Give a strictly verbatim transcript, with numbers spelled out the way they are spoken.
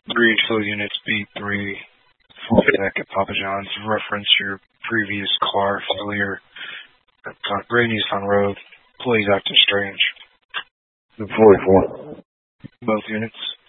Greenfield units B three, full deck at Papa John's. Reference your previous car failure at Great Eastern Road. Employees acting strange. The forty-four. Both units.